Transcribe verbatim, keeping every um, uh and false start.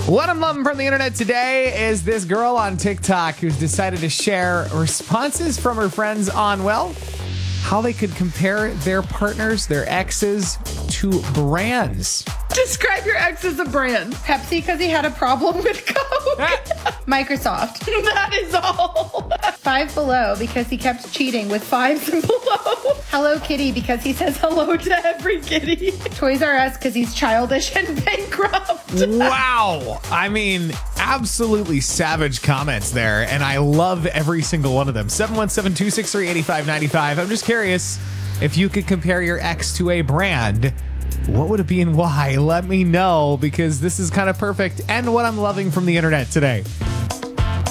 What I'm loving from the internet today is this girl on TikTok who's decided to share responses from her friends on, well, how they could compare their partners, their exes, to brands. Describe your ex as a brand. Pepsi because he had a problem with Coke. Microsoft. That is all. Five Below because he kept cheating with fives and below. Hello Kitty because he says hello to every kitty. Toys R Us because he's childish and bankrupt. Wow. I mean, absolutely savage comments there, and I love every single one of them. seven one seven, two six three, eight five nine five. I'm just curious, if you could compare your ex to a brand, what would it be and why? Let me know, because this is kind of perfect and what I'm loving from the internet today.